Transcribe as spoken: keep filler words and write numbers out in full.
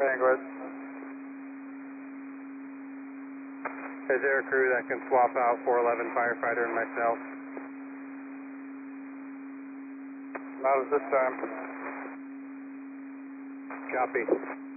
Vanguard. Is there a crew that can swap out four eleven firefighter and myself? Not at this time. Copy.